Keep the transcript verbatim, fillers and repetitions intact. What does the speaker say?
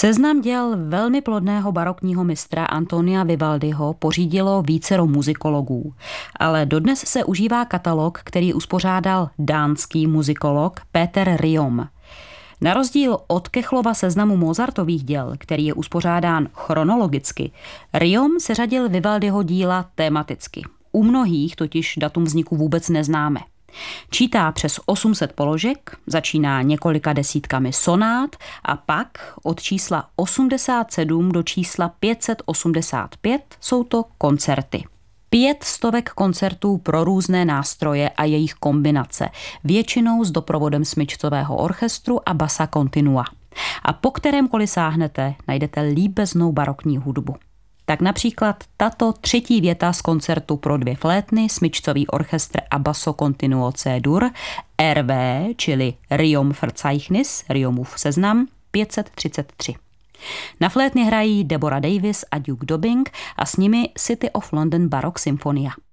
Seznam děl velmi plodného barokního mistra Antonia Vivaldiho pořídilo vícero muzikologů, ale dodnes se užívá katalog, který uspořádal dánský muzikolog Peter Riom. Na rozdíl od Kechlova seznamu Mozartových děl, který je uspořádán chronologicky, Riom seřadil Vivaldiho díla tematicky. U mnohých totiž datum vzniku vůbec neznáme. Čítá přes osm set položek, začíná několika desítkami sonát a pak od čísla osmdesát sedm do čísla pět set osmdesát pět jsou to koncerty. Pět stovek koncertů pro různé nástroje a jejich kombinace, většinou s doprovodem smyčcového orchestru a bassa continua. A po kterémkoliv sáhnete, najdete líbeznou barokní hudbu. Tak například tato třetí věta z koncertu pro dvě flétny, smyčcový orchestr a basso continuo C-dur, R V, čili Riom Verzeichnis, Riomův seznam, pět set třicet tři. Na flétny hrají Deborah Davis a Duke Dobbing a s nimi City of London Baroque Symphonia.